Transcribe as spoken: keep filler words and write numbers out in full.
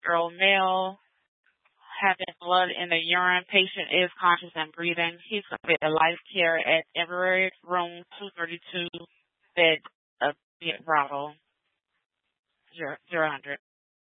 year old male, having blood in the urine. Patient is conscious and breathing. He's going to get a life care at Everett, room two thirty-two, bed of Bravo, zero, zero hundred.